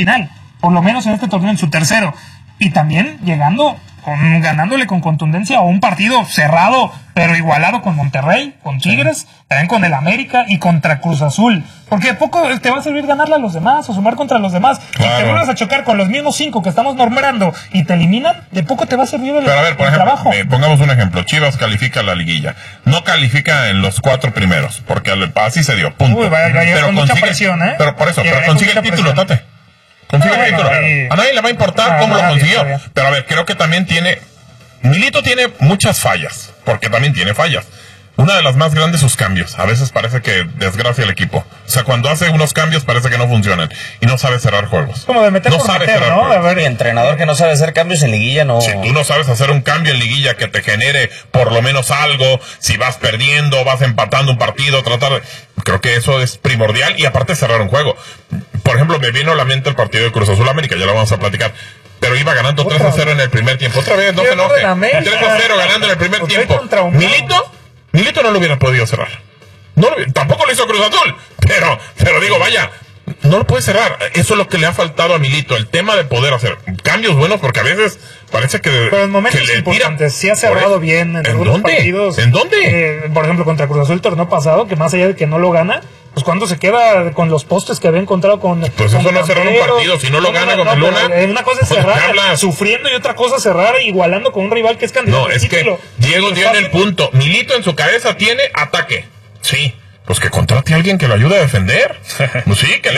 final, por lo menos en este torneo, en su tercero, y también ganándole con contundencia a un partido cerrado, pero igualado con Monterrey, con Tigres, también con el América y contra Cruz Azul. Porque de poco te va a servir ganarle a los demás o sumar contra los demás. Claro. Si te vuelves a chocar con los mismos 5 que estamos nombrando y te eliminan, de poco te va a servir el, pero a ver, por el ejemplo, trabajo. Pongamos un ejemplo. Chivas califica la liguilla. No califica en los 4 primeros, porque así se dio, punto. Uy, va a llegar con mucha presión, ¿eh? Pero por eso, Llegará pero consigue con el mucha título, presión. Tate. Consigue el título. A nadie le va a importar cómo lo consiguió. Pero a ver, creo que también Milito tiene muchas fallas, porque también tiene fallas. Una de las más grandes, sus cambios. A veces parece que desgracia el equipo. O sea, cuando hace unos cambios parece que no funcionan y no sabe cerrar juegos. Como de meter no por sabe meter, cerrar ¿no? juegos. A ver, Y entrenador que no sabe hacer cambios en liguilla, no. Si tú no sabes hacer un cambio en liguilla que te genere por lo menos algo, si vas perdiendo, vas empatando un partido, creo que eso es primordial, y aparte cerrar un juego. Por ejemplo, me vino a la mente el partido de Cruz Azul América, ya lo vamos a platicar. Pero iba ganando 3-0 en el primer tiempo. Otra vez, no se enoje. 3-0 ganando en el primer tiempo. Milito no lo hubiera podido cerrar. Tampoco lo hizo Cruz Azul. Pero digo, vaya, no lo puede cerrar. Eso es lo que le ha faltado a Milito. El tema de poder hacer cambios buenos, porque a veces parece que. Pero en momentos importantes, sí ha cerrado bien en algunos partidos. ¿En dónde? Por ejemplo, contra Cruz Azul el torneo pasado, que más allá de que no lo gana, pues cuando se queda con los postes que había encontrado con. Pues eso no es cerrar un partido, si no lo gana con Luna. Una cosa es cerrar sufriendo y otra cosa es cerrar igualando con un rival que es candidato. No, es que Diego dio en el punto. Milito en su cabeza tiene ataque. Sí. Pues que contrate a alguien que lo ayude a defender. Pues sí, que le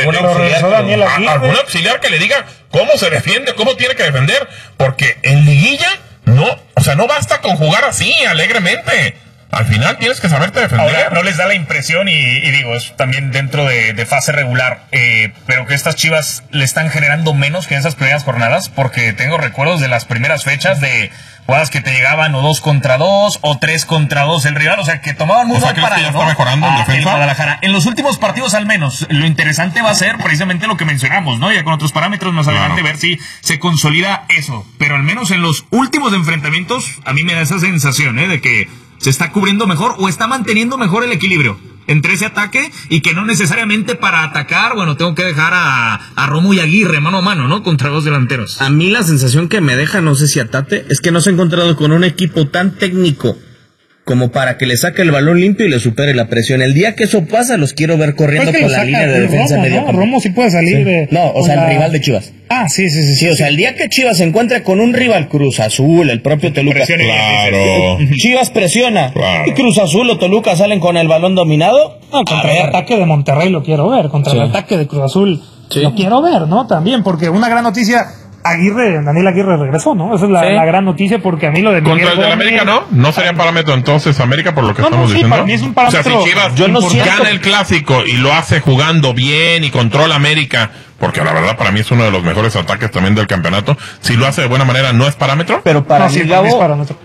algún auxiliar que le diga cómo se defiende, cómo tiene que defender. Porque en liguilla, no basta con jugar así, alegremente. Al final tienes que saberte defender. Ahora no les da la impresión, y digo, es también dentro de fase regular, pero que estas Chivas le están generando menos que en esas primeras jornadas, porque tengo recuerdos de las primeras fechas de jugadas que te llegaban o 2 contra 2 o 3 contra 2 el rival, o sea que tomaban muy buen parado, ya está mejorando en defensa. El Guadalajara. En los últimos partidos al menos, lo interesante va a ser precisamente lo que mencionamos, ¿no? Ya con otros parámetros más adelante ver si se consolida eso, pero al menos en los últimos enfrentamientos a mí me da esa sensación, de que se está cubriendo mejor o está manteniendo mejor el equilibrio entre ese ataque, y que no necesariamente para atacar, bueno, tengo que dejar a Romo y Aguirre mano a mano, ¿no? Contra 2 delanteros. A mí la sensación que me deja, no sé si a Tate, es que no se ha encontrado con un equipo tan técnico como para que le saque el balón limpio y le supere la presión. El día que eso pasa, los quiero ver corriendo por la línea de defensa media. ¿no? Romo sí puede salir de... No, o sea, el rival de Chivas. Ah, sí. Sí, o sea, el día que Chivas se encuentre con un rival, Cruz Azul, el propio Toluca. Claro. Chivas presiona. Claro. Y Cruz Azul o Toluca salen con el balón dominado. No, contra el ataque de Monterrey lo quiero ver. Contra el ataque de Cruz Azul lo quiero ver, ¿no? También, porque una gran noticia... Daniel Aguirre regresó, ¿no? Esa es la gran noticia, porque a mí lo de Miguel Contra el de América, ¿no? Sería parámetro entonces América, por lo que estamos diciendo. Para mí es un parámetro. O sea, si Chivas gana el clásico y lo hace jugando bien y controla América, porque la verdad para mí es uno de los mejores ataques también del campeonato, si lo hace de buena manera, ¿no es parámetro? Pero para mí, Gabo, es parámetro.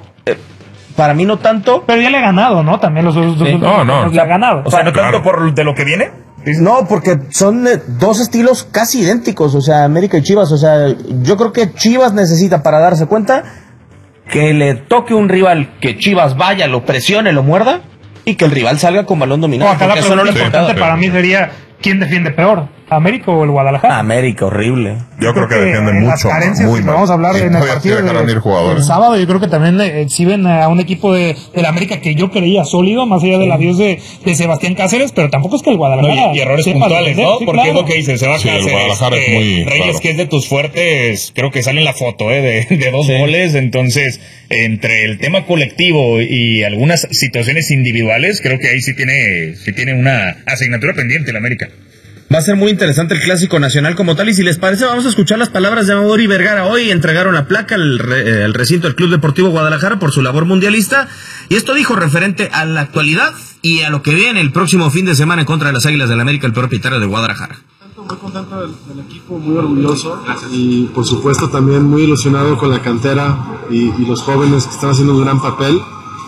Para mí no tanto. Pero ya le ha ganado, ¿no? También los No. Le ha ganado. O sea, no tanto por de lo que viene. No, porque son 2 estilos casi idénticos, o sea, América y Chivas. O sea, yo creo que Chivas necesita, para darse cuenta, que le toque un rival, que Chivas vaya, lo presione, lo muerda, y que el rival salga con balón dominado. Ojalá, pero lo importante para mí sería ¿quién defiende peor? ¿América o el Guadalajara? América, horrible. Yo creo que defienden mucho, muy mal. Vamos a hablar en el partido del sábado. Yo creo que también exhiben a un equipo de la América que yo creía sólido, más allá del adiós de Sebastián Cáceres, pero tampoco es que el Guadalajara... y errores puntuales, ¿no? Porque es lo que dice, se va a Cáceres, el Guadalajara es muy Reyes, claro. Que es de tus fuertes, creo que sale en la foto, de 2 goles, entonces, entre el tema colectivo y algunas situaciones individuales, creo que ahí sí tiene una asignatura pendiente el América. Va a ser muy interesante el Clásico Nacional como tal, y si les parece vamos a escuchar las palabras de Amaury Vergara. Hoy entregaron la placa al recinto del Club Deportivo Guadalajara por su labor mundialista, y esto dijo referente a la actualidad y a lo que viene el próximo fin de semana en contra de las Águilas del América, el propietario de Guadalajara. Muy contento del equipo, muy orgulloso y por supuesto también muy ilusionado con la cantera y los jóvenes que están haciendo un gran papel.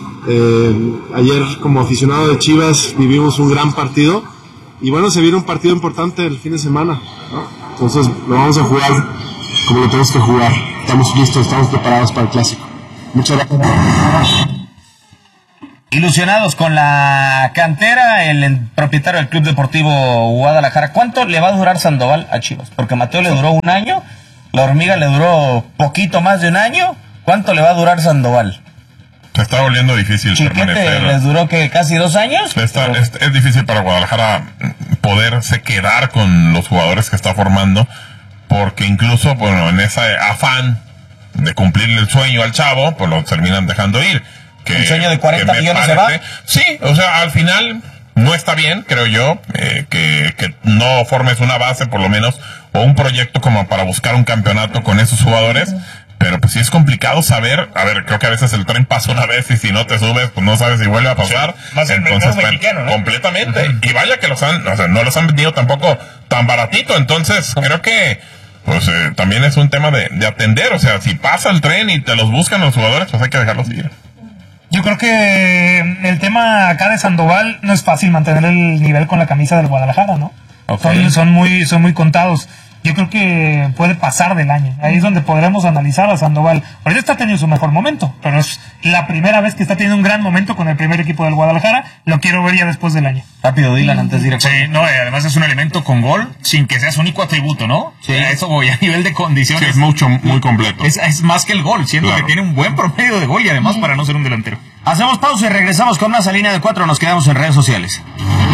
Ayer como aficionado de Chivas vivimos un gran partido. Y bueno, se viene un partido importante el fin de semana, ¿no? Entonces lo vamos a jugar como lo tenemos que jugar. Estamos listos, estamos preparados para el clásico. Muchas gracias. Ilusionados con la cantera, el propietario del Club Deportivo Guadalajara. ¿Cuánto le va a durar Sandoval a Chivas? Porque Mateo le duró 1 año, la Hormiga le duró poquito más de 1 año. ¿Cuánto le va a durar Sandoval? Se está volviendo difícil permanecer. ¿Les duró que casi 2 años? Es difícil para Guadalajara poderse quedar con los jugadores que está formando, porque incluso, bueno, en ese afán de cumplirle el sueño al chavo, pues lo terminan dejando ir. ¿El sueño de 40 millones se va? Sí, o sea, al final no está bien, creo yo, que no formes una base, por lo menos, o un proyecto como para buscar un campeonato con esos jugadores. Pero pues sí es complicado saber, creo que a veces el tren pasa una vez y si no te subes, pues no sabes si vuelve a pasar. Sí, entonces, mexicano, ¿no? Completamente. Y vaya que no los han vendido tampoco tan baratito, entonces creo que pues también es un tema de atender, o sea, si pasa el tren y te los buscan los jugadores, pues hay que dejarlos ir. Yo creo que el tema acá de Sandoval no es fácil mantener el nivel con la camisa del Guadalajara, ¿no? Okay. Son muy contados. Yo creo que puede pasar del año. Ahí es donde podremos analizar a Sandoval. Ahorita está teniendo su mejor momento, pero es la primera vez que está teniendo un gran momento con el primer equipo del Guadalajara. Lo quiero ver ya después del año. Rápido, Dylan, antes de ir a... Sí, no, además es un elemento con gol, sin que sea su único atributo, ¿no? Sí. A eso voy, a nivel de condiciones. Sí, es muy completo. Es más que el gol, siendo que tiene un buen promedio de gol y además para no ser un delantero. Hacemos pausa y regresamos con más a Línea de 4. Nos quedamos en redes sociales.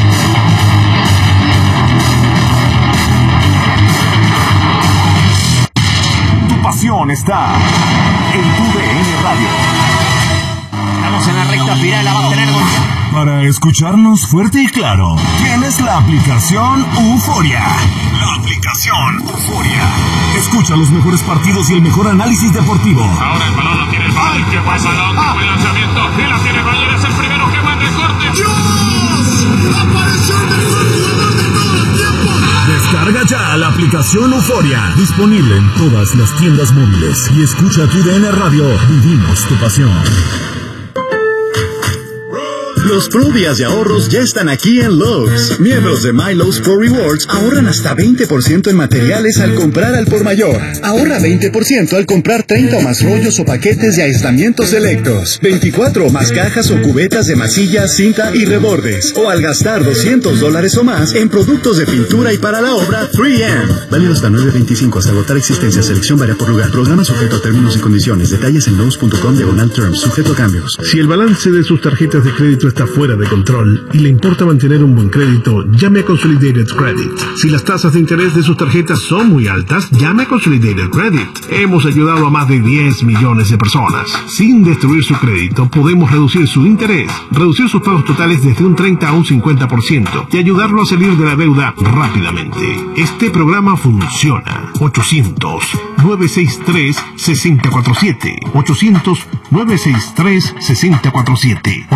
Pasión está en TUDN Radio. Estamos en la recta final, la va a tener Para escucharnos fuerte y claro, tienes la aplicación Euforia. La aplicación Euforia. Escucha los mejores partidos y el mejor análisis deportivo. Ahora el balón lo tiene el Valle. ¿Qué pasa? Buen lanzamiento. Y la tiene Valle. Es el primero que va en recorte. ¡Dios! ¡Apareció el mejor jugador de todo el tiempo! Descarga ya la aplicación Euforia, disponible en todas las tiendas móviles. Y escucha TUDN Radio. Vivimos tu pasión. Los Pro Días de ahorros ya están aquí en Lowe's. Miembros de My Lowe's Pro Rewards ahorran hasta 20% en materiales al comprar al por mayor. Ahorra 20% al comprar 30 o más rollos o paquetes de aislamientos selectos, 24 o más cajas o cubetas de masilla, cinta y rebordes, o al gastar $200 o más en productos de pintura y para la obra 3M. Válido hasta 9/25 hasta agotar existencia. Selección varía por lugar. Programa sujeto a términos y condiciones. Detalles en Lowe's.com/terms. Sujeto a cambios. Si el balance de sus tarjetas de crédito está fuera de control y le importa mantener un buen crédito, llame a Consolidated Credit. Si las tasas de interés de sus tarjetas son muy altas, llame a Consolidated Credit. Hemos ayudado a más de 10 millones de personas. Sin destruir su crédito, podemos reducir su interés, reducir sus pagos totales desde un 30 a un 50% y ayudarlo a salir de la deuda rápidamente. Este programa funciona. 800-963-6047. 800-963-6047.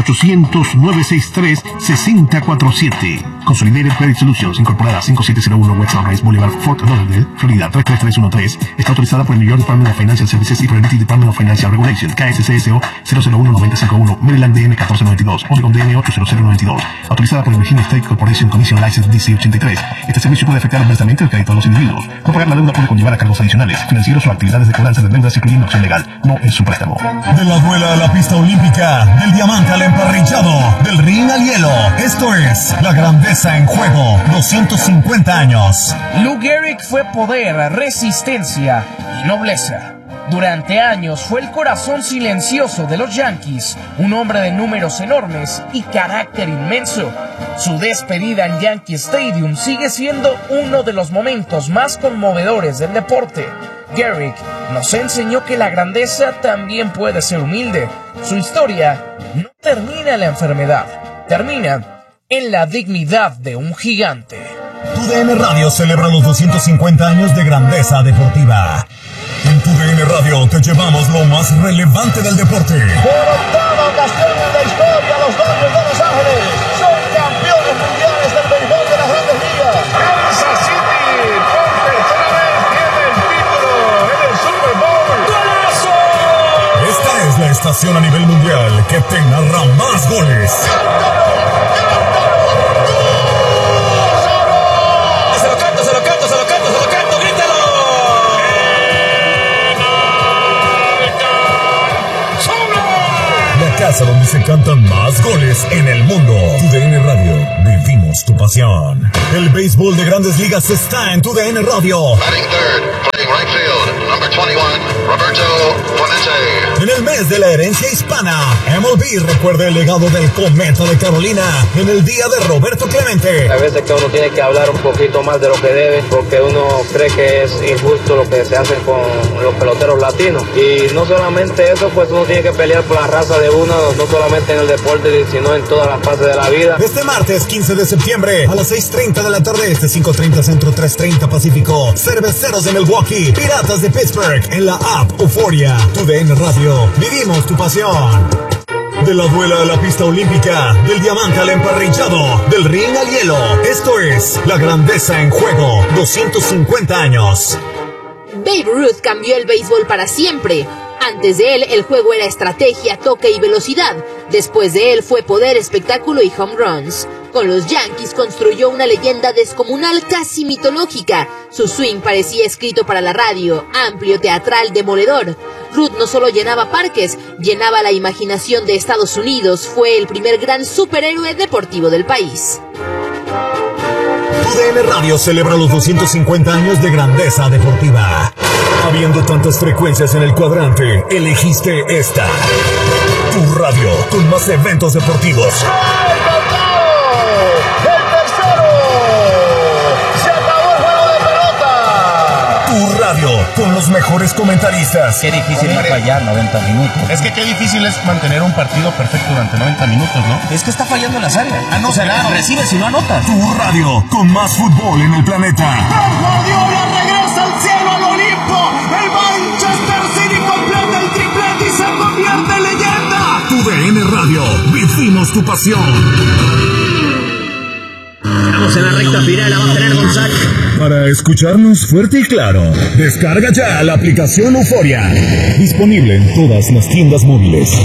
800-963-6047. Consolidated Credit Solutions, incorporada 5701 West Sunrise Boulevard, Fort Lauderdale, Florida 33313. Está autorizada por el New York Department of Financial Services y por el NT Department of Financial Regulation, KSCSO 001-951, Maryland DN 1492, Oregon DN 80092. Autorizada por el Virginia State Corporation Commission License DC 83. Este servicio puede afectar adversamente el crédito de los individuos. No pagar la deuda puede conllevar a cargos adicionales, financieros o actividades de cobranza de deudas, incluyendo acción legal. No es un préstamo. De la duela a la pista olímpica, del diamante al emparrillado, del ring al hielo. Esto es la grandeza en juego. 250 años. Lou Gehrig fue poder, resistencia y nobleza. Durante años fue el corazón silencioso de los Yankees, un hombre de números enormes y carácter inmenso. Su despedida en Yankee Stadium sigue siendo uno de los momentos más conmovedores del deporte. Gehrig nos enseñó que la grandeza también puede ser humilde. Su historia no termina en la enfermedad, termina en la dignidad de un gigante. TUDN Radio celebra los 250 años de grandeza deportiva. En TUDN Radio te llevamos lo más relevante del deporte. Por octava ocasión en la historia, los Dodgers de Los Ángeles son campeones mundiales del béisbol de las Grandes Ligas. Kansas City por tercera vez tiene el título en el Super Bowl. ¡Golazo! Esta es la estación a nivel mundial que te narra más goles. casa donde se cantan más goles en el mundo. TUDN Radio, vivimos tu pasión. El béisbol de Grandes Ligas está en TUDN Radio. Batting third, playing right field, number 21, Roberto Clemente. En el mes de la herencia hispana, MLB recuerda el legado del Cometa de Carolina en el día de Roberto Clemente. Hay veces que uno tiene que hablar un poquito más de lo que debe, porque uno cree que es injusto lo que se hace con los peloteros latinos. Y no solamente eso, pues uno tiene que pelear por la raza de uno, no solamente en el deporte, sino en todas las fases de la vida. Este martes 15 de septiembre a las 6:30 de la tarde, 5:30 Centro, 3:30 Pacífico. Cerveceros de Milwaukee, Piratas de Pittsburgh, en la app Euforia. TUDN Radio, vivimos tu pasión. De la duela a la pista olímpica, del diamante al emparrillado, del ring al hielo. Esto es La Grandeza en Juego, 250 años. Babe Ruth cambió el béisbol para siempre. Antes de él, el juego era estrategia, toque y velocidad. Después de él fue poder, espectáculo y home runs. Con los Yankees construyó una leyenda descomunal, casi mitológica. Su swing parecía escrito para la radio, amplio, teatral, demoledor. Ruth no solo llenaba parques, llenaba la imaginación de Estados Unidos. Fue el primer gran superhéroe deportivo del país. TUDN Radio celebra los 250 años de grandeza deportiva. Habiendo tantas frecuencias en el cuadrante, elegiste esta. Tu radio, con más eventos deportivos. Tu radio, con los mejores comentaristas. Qué difícil es fallar 90 minutos. Es que qué difícil es mantener un partido perfecto durante 90 minutos, ¿no? Es que está fallando en las áreas. O sea, recibe si no anota. Tu radio, con más fútbol en el planeta. Guardiola regresa al cielo, al Olimpo. El Manchester City completa el triplete y se convierte en leyenda. TUDN Radio, vivimos tu pasión. Estamos en la recta final, la va a tener González. Para escucharnos fuerte y claro, descarga ya la aplicación Euforia. Disponible en todas las tiendas móviles.